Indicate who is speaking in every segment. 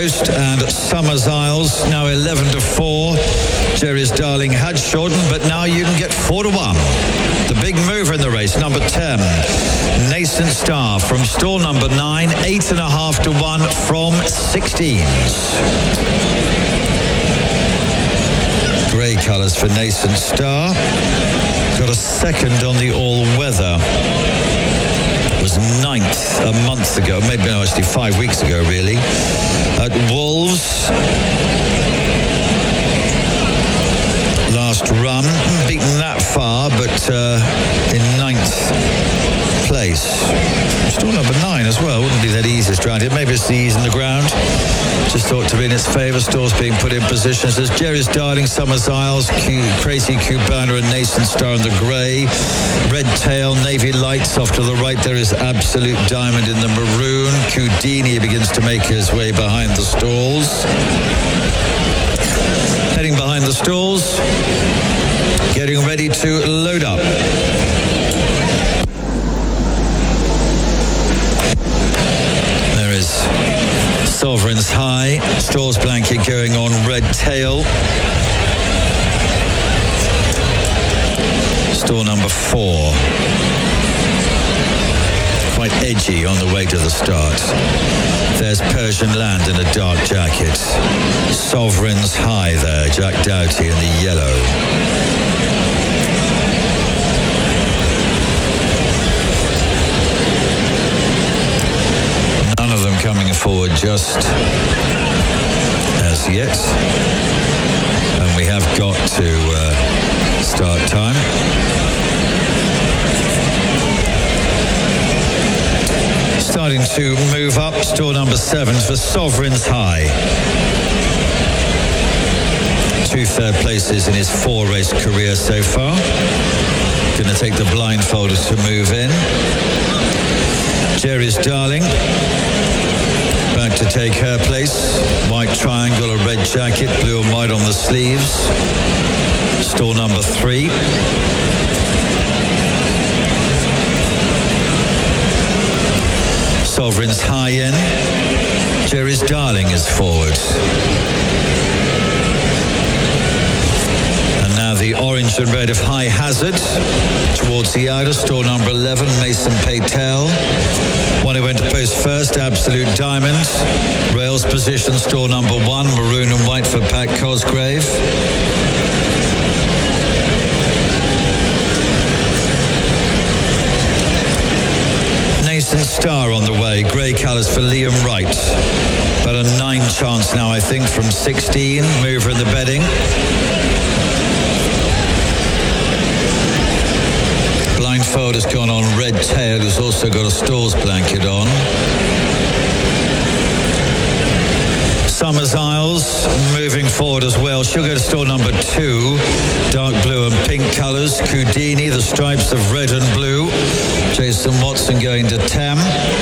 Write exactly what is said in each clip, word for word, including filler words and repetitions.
Speaker 1: Coast and Summers Isles. Now eleven to four. Jerry's Darling had shortened, but now you can get four to one. The big mover in the race, number ten, Nascent Star from stall number nine, eight and a half to one from sixteens. Grey colours for Nascent Star. Got a second on the all-weather. Was ninth a month ago, maybe no, actually five weeks ago, really. At Wolves. Last run, beaten that far, but uh, in ninth place. Still number nine as well, wouldn't be that easiest round here. Maybe it's the ease in the ground. Just thought to be in its favour. Stores being put in position. There's Jerry's Darling, Summers Isles, Q, Crazy Cubana and Nascent Star in the grey. Red Tail, Navy Lights off to the right. There is Absolute Diamond in the maroon. Houdini begins to make his way behind the stalls. Heading behind the stalls, getting ready to load up. There is Sovereign's High, stalls blanket going on Red Tail. Stall number four. Quite edgy on the way to the start. There's Persian Land in a dark jacket. Sovereign's High there, Jack Doughty in the yellow. None of them coming forward just as yet. And we have got to uh, start time. Starting to move up, stall number seven for Sovereign's High. Two third places in his four race career so far. Going to take the blindfolders to move in. Jerry's Darling back to take her place. White triangle, a red jacket, blue and white on the sleeves. Stall number three. Sovereign's High in. Jerry's Darling is forward. And now the orange and red of High Hazard towards the outer. Stall number eleven, Mason Patel. One who went to post first, Absolute Diamond. Rails position, stall number one, maroon and white for Pat Cosgrave. Star on the way, grey colours for Liam Wright. About a nine chance now, I think, from sixteen. Mover in the bedding. Blindfold has gone on Red Tail, who's also got a stalls blanket on. Summers Isles moving forward as well. She'll go to stall number two. Dark blue and pink colours. Houdini, the stripes of red and blue. Jason Watson going to Tam.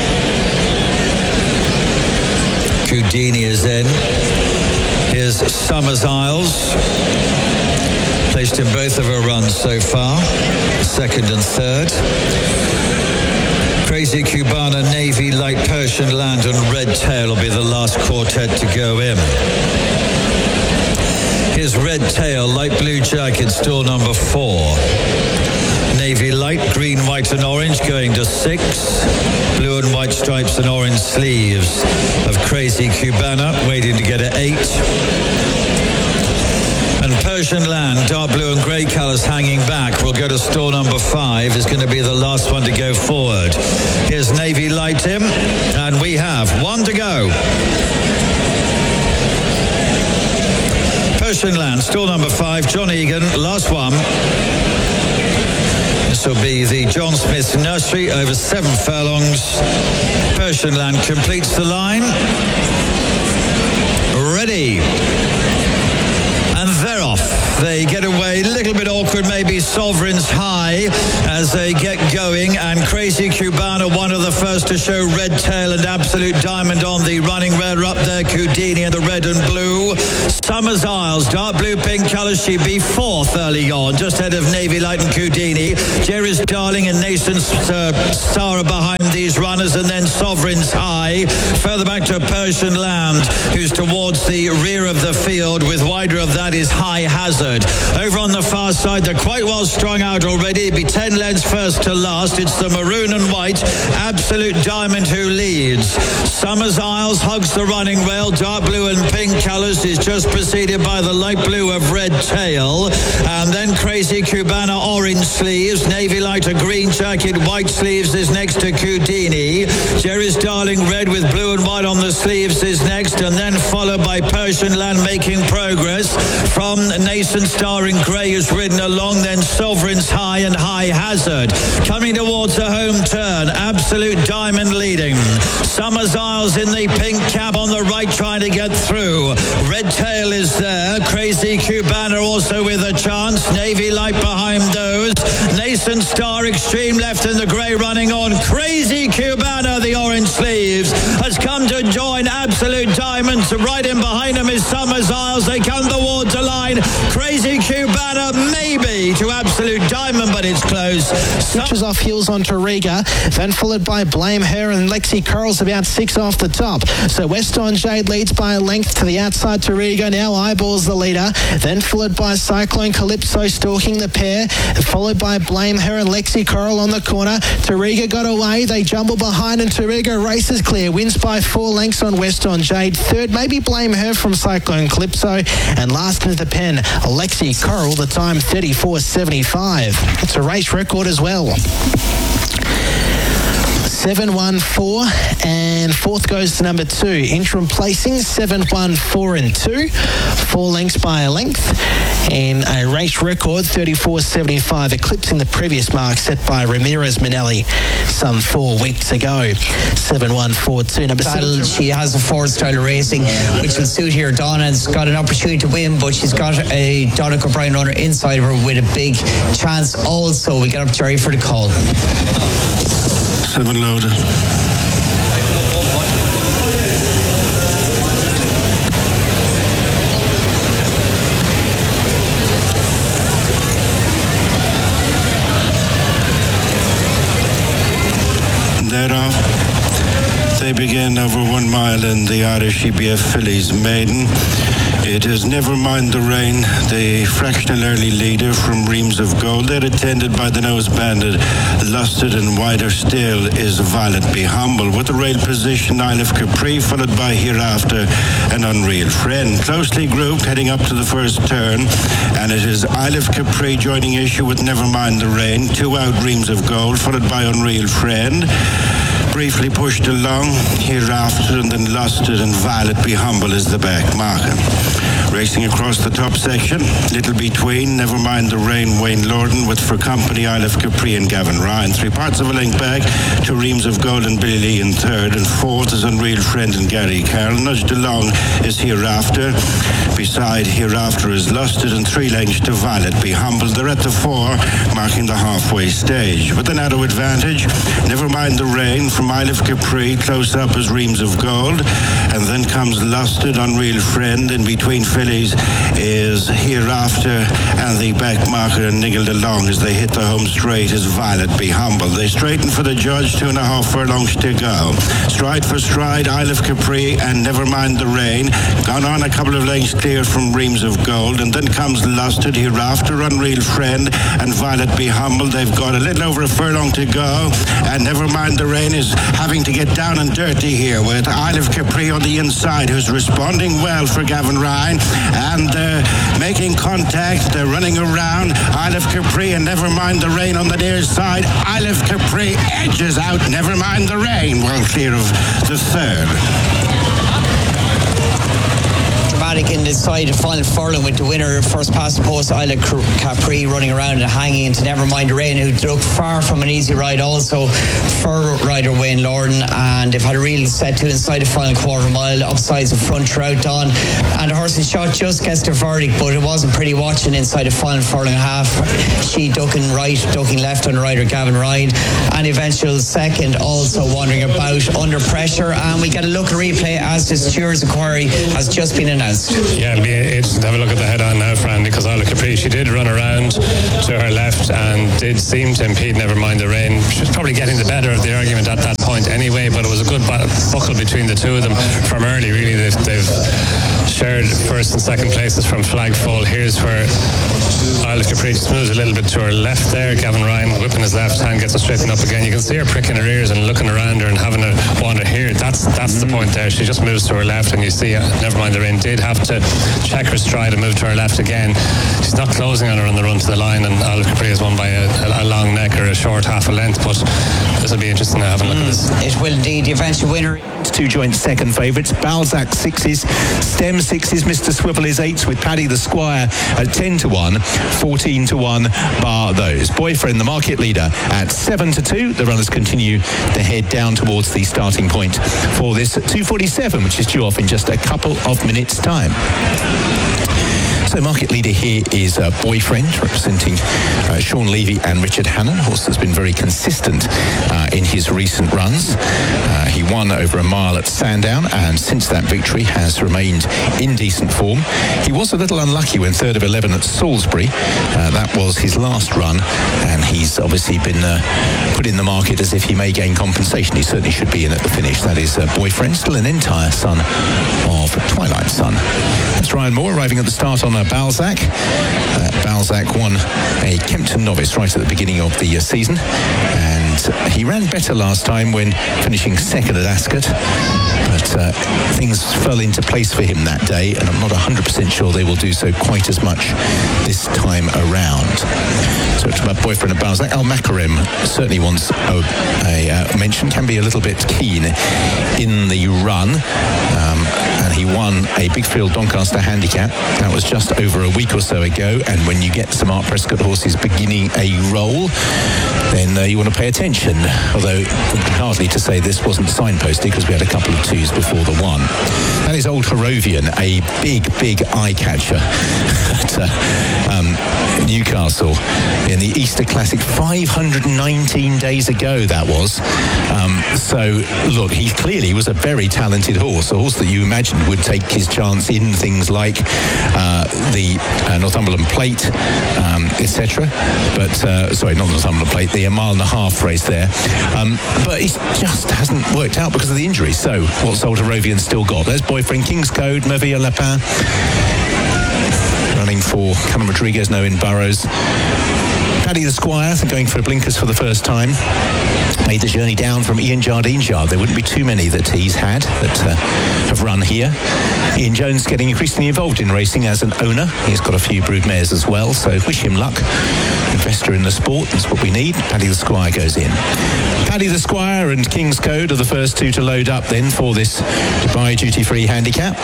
Speaker 1: Houdini is in. Here's Summers Isles. Placed in both of her runs so far. Second and third. Crazy Cubana, Navy, Light Persian Land and Red Tail will be the last quartet to go in. Here's Red Tail, light blue jacket, stall number four. Navy Light, green, white and orange going to six. Blue and white stripes and orange sleeves of Crazy Cubana waiting to get at eight. And Persian Land, dark blue and grey colours hanging back, will go to stall number five. Is going to be the last one to go forward. Here's Navy Light in, and we have one to go. Persian Land, stall number five, John Egan, last one. This will be the John Smith Nursery over seven furlongs. Persian Land completes the line. Ready. And they're off. They get away, a little bit awkward maybe. Sovereign's High high as they get going, and Crazy Cubana, one of the first to show Red Tail and Absolute Diamond on the running red. Up there, Houdini in the red and blue. Summers Isles, dark blue pink colours, she'd be fourth early on, just ahead of Navy Light and Houdini. Jerry's Darling and Nason's uh, Star are behind these runners, and then Sovereign's High. Further back to Persian Land, who's towards the rear of the field, with wider of that is High Hazard. Over on the far side, they're quite well strung out already. It'd be ten lengths first to last. It's the maroon and white Absolute Diamond who leads. Summers Isles hugs the running rail. Dark blue and pink colours is just preceded by the light blue of Red Tail. And then Crazy Cubana, orange sleeves. Navy Light, a green jacket, white sleeves is next to Houdini. Jerry's Darling, red with blue and white on the sleeves is next. And then followed by Persian Land making progress. From Nason Star in grey is ridden along. Then Sovereign's High and High Hazard. Coming towards a home turn. Absolute Diamond leading. Summers Isles in the pink cap on the right trying to get through. Red Tail is there. Crazy Cubana also with a chance. Navy Light behind those. Nason Star extreme left in the grey running on. Crazy Cubana, the orange sleeves, has come to join Absolute Diamonds. Right in behind them is Summers Isles. They come towards the line. Crazy Cubana maybe to Absolute Diamond, but it's close.
Speaker 2: Switches off heels on Toriga, then followed by Blame Her, and Lexi Coral's about six off the top. So Weston Jade leads by a length to the outside. Toriga now eyeballs the leader, then followed by Cyclone Calypso stalking the pair, followed by Blame Her and Lexi Coral on the corner. Toriga got away, they jumble behind, and Toriga races clear, wins by four lengths on Weston Jade. Third, maybe Blame Her from Cyclone Calypso, and last into the pen, Lexi Coral, the time thirty-four seventy-five. It's a race record as well. seven one four, and fourth goes to number two. Interim placing seven one four and two, four lengths by a length, and a race record thirty-four seventy-five, eclipsing the previous mark set by Ramirez Minelli some four weeks ago. seven one four two, number
Speaker 3: Battle,
Speaker 2: seven.
Speaker 3: she has a Ford style of racing, which will suit here. Donna's got an opportunity to win, but she's got a Donna O'Brien runner inside of her with a big chance also. We get up Jerry for the call.
Speaker 4: Seven loaded. Thereof, they begin over one mile in the Irish E B F Fillies maiden. It is Never Mind the Rain, the fractional early leader from Reams of Gold. They're attended by the Nose Banded. Lusted and wider still is Violet Be Humble. With the rail position, Isle of Capri, followed by Hereafter and Unreal Friend. Closely grouped, heading up to the first turn. And it is Isle of Capri joining issue with Never Mind the Rain. Two out, Reams of Gold, followed by Unreal Friend. Briefly pushed along, Hereafter, and then Lusted, and Violet Be Humble is the back marker. Racing across the top section, little between, Never Mind the Rain, Wayne Lorden, with for company Isle of Capri and Gavin Ryan. Three parts of a length back to Reams of Gold and Billy Lee in third, and fourth is Unreal Friend and Gary Carroll. Nudged along is Hereafter. Beside Hereafter is Lusted, and three lengths to Violet Be Humble. They're at the four, marking the halfway stage. With a narrow advantage, Never Mind the Rain from Isle of Capri, close up is Reams of Gold, and then comes Lusted, Unreal Friend. In between Fillies is Hereafter, and the back marker niggled along as they hit the home straight is Violet Be Humble. They straighten for the judge, two and a half furlongs to go. Stride for stride, Isle of Capri and Never Mind the Rain. Gone on a couple of lengths clear from Reams of Gold, and then comes Lusted, Hereafter, Unreal Friend, and Violet Be Humble. They've got a little over a furlong to go, and Never Mind the Rain is having to get down and dirty here with Isle of Capri on the inside, who's responding well for Gavin Ryan, and uh, making contact. They're running around. Isle of Capri and Never Mind the Rain on the near side. Isle of Capri edges out Never Mind the Rain, well clear of the third.
Speaker 3: paddock in the side of final furlong with the winner first past the post, Isla Capri, running around and hanging into Never Mind the Rain, who looked far from an easy ride also for rider Wayne Lorden, and they've had a real set to inside the final quarter mile, upsides and front throughout Dawn, and the horse's shot just gets the verdict, but it wasn't pretty watching inside the final furlong half. She ducking right, ducking left on the rider Gavin Ryan, and eventual second also wandering about under pressure, and we get a look at replay as the stewards' inquiry has just been announced.
Speaker 5: Yeah, it'll be interesting to have a look at the head on now, Fran, because Isla Capri, she did run around to her left and did seem to impede Never Mind the Rain. She was probably getting the better of the argument at that point anyway, but it was a good buckle between the two of them from early. Really, they've, they've shared first and second places from flagfall. Here's where Isla Capri just moves a little bit to her left there. Gavin Ryan whipping his left hand, gets her straightened up again. You can see her pricking her ears and looking around her and having a wander here. That's that's the point there. She just moves to her left, and you see, uh, Never Mind the Rain did have to check her stride and move to her left again. She's not closing on her on the run to the line, and Isla Capri has won by a, a long neck or a short half a length, but this will be interesting to have a look at this.
Speaker 3: It will indeed. The eventual winner.
Speaker 6: Two joint second favourites, Balzac sixes, Stem sixes, Mister Swivel is eights, with Paddy the Squire at ten to one, fourteen to one bar those. Boyfriend, the market leader, at seven to two. The runners continue to head down towards the starting point for this two forty-seven, which is due off in just a couple of minutes' time. So market leader here is uh, Boyfriend, representing uh, Sean Levy and Richard Hannon. Horse has been very consistent uh, in his recent runs. Uh, he won over a mile at Sandown, and since that victory has remained in decent form. He was a little unlucky when third of eleven at Salisbury. Uh, that was his last run, and he's obviously been uh, put in the market as if he may gain compensation. He certainly should be in at the finish. That is uh, Boyfriend, still an entire son of Twilight Sun. That's Ryan Moore arriving at the start on a Balzac. Uh, Balzac won a Kempton Novice right at the beginning of the uh, season, and he ran better last time when finishing second at Ascot, but uh, things fell into place for him that day, and I'm not one hundred percent sure they will do so quite as much this time around. So it's about Boyfriend and Balzac. Al Makarem certainly wants a, a uh, mention, can be a little bit keen in the run, um, and he won a Big Field Doncaster handicap. That was just over a week or so ago, and when you get some Art Prescott horses beginning a roll, then uh, you want to pay attention, although hardly to say this wasn't signposted, because we had a couple of twos before the one. That is Old Harrovian, a big, big eye-catcher at uh, um, Newcastle in the Easter Classic five hundred nineteen days ago, that was. Um, so, look, he clearly was a very talented horse, a horse that you imagined would take his chance in things like uh, the uh, Northumberland Plate, um, et cetera. But, uh, sorry, not Northumberland Plate, the a mile and a half race there. Um, but it just hasn't worked out because of the injury. So, what's Old Harrovian still got? There's Boyfriend, King's Code, Merveilleux Lapin, running for Callum Rodriguez, no in Burrows. Paddy the Squire, going for blinkers for the first time, made the journey down from Ian Jardine's yard. There wouldn't be too many that he's had that uh, have run here. Ian Jones getting increasingly involved in racing as an owner. He's got a few brood mares as well, so wish him luck. Investor in the sport, that's what we need. Paddy the Squire goes in. Paddy the Squire and King's Code are the first two to load up then for this Dubai duty-free handicap.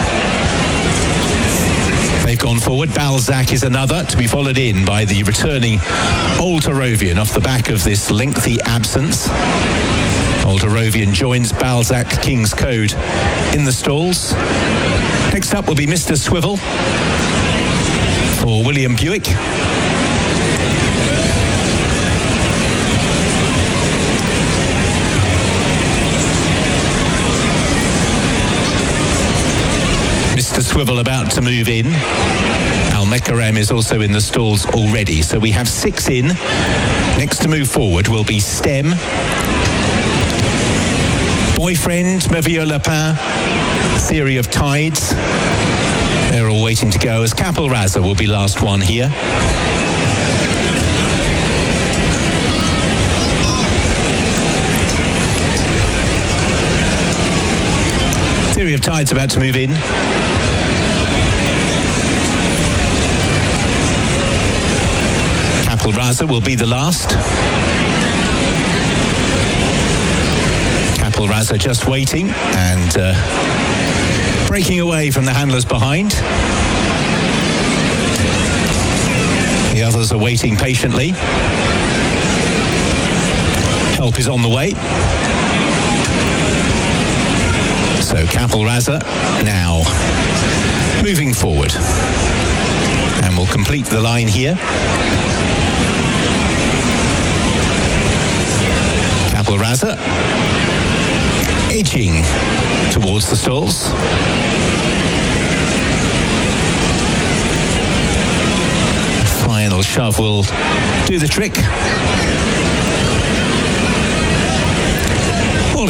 Speaker 6: They've gone forward. Balzac is another, to be followed in by the returning Old Harrovian off the back of this lengthy absence. Old Harrovian joins Balzac, King's Code in the stalls. Next up will be Mister Swivel for William Buick. Mister Swivel about to move in. Al Makarem is also in the stalls already. So we have six in. Next to move forward will be Stem, Boyfriend, Merveilleux Lapin, Theory of Tides. They're all waiting to go, as Capel Razza will be last one here. Theory of Tides about to move in. Capel Razza will be the last. Capel Razza just waiting, and uh, breaking away from the handlers behind. The others are waiting patiently. Help is on the way. So Capel Raza now moving forward. And we'll complete the line here. Capel Raza edging towards the stalls. Final shove will do the trick.